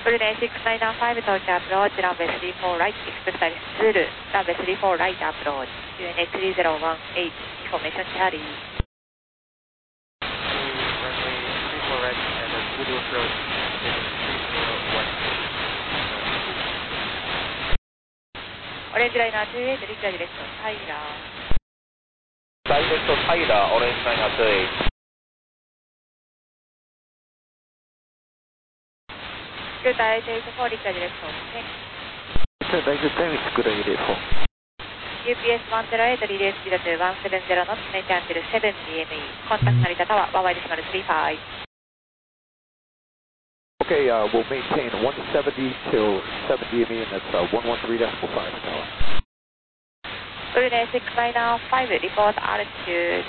Brunei 6995 Tokyo approach, runway 34 right, expect service Zulu, runway 34 right approach, UNA 3018, information Charlie. Runway 34 right and then Zulu approach, Orange liner 28, reach direction Tyler. Direct to Tyler, orange liner 28. Good night, 84, reach direction 10. Good night, 10, it's good 84. UPS 108, relay speed to 170 knots, maintain until 7 DME. Contact Narita Tower, 1Y35. Okay, we'll maintain 170 till 7 DME, and that's 113.5 tower. Brunei 6995, report altitude